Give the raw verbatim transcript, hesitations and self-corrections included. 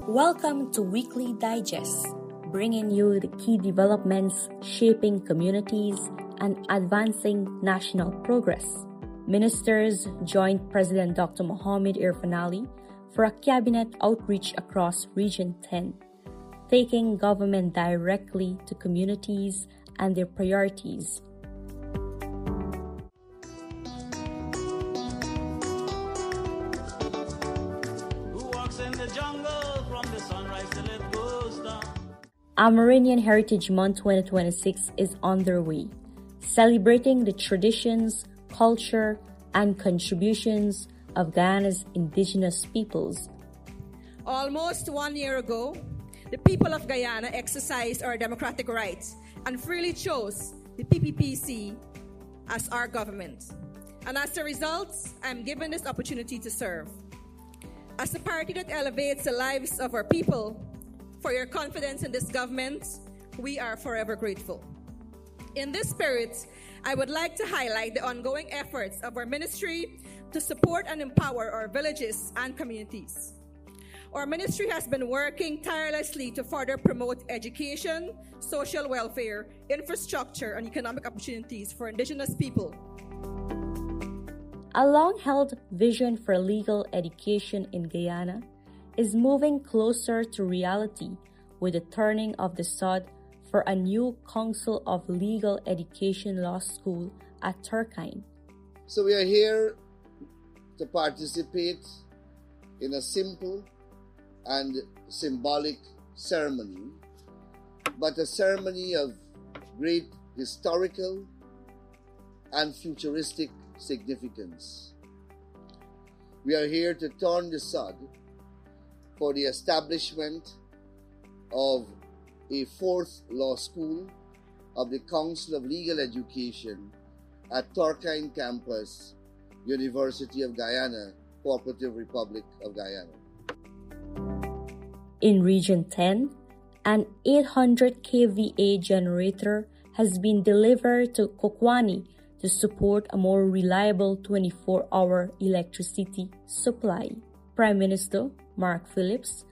Welcome to Weekly Digest, bringing you the key developments shaping communities and advancing national progress. Ministers joined President Doctor Mohamed Irfaan Ali for a cabinet outreach across Region ten, taking government directly to communities and their priorities. Amerindian Heritage Month twenty twenty-six is underway, celebrating the traditions, culture, and contributions of Guyana's indigenous peoples. Almost one year ago, the people of Guyana exercised our democratic rights and freely chose the P P P C as our government. And as a result, I am given this opportunity to serve. As a party that elevates the lives of our people, for your confidence in this government, we are forever grateful. In this spirit, I would like to highlight the ongoing efforts of our ministry to support and empower our villages and communities. Our ministry has been working tirelessly to further promote education, social welfare, infrastructure, and economic opportunities for indigenous people. A long-held vision for legal education in Guyana is moving closer to reality with the turning of the sod for a new Council of Legal Education Law School at Turkine. So we are here to participate in a simple and symbolic ceremony, but a ceremony of great historical and futuristic significance. We are here to turn the sod for the establishment of a fourth law school of the Council of Legal Education at Turkine Campus, University of Guyana, Cooperative Republic of Guyana. In Region ten, an eight hundred k V A generator has been delivered to Kokwani to support a more reliable twenty-four hour electricity supply. Prime Minister Mark Phillips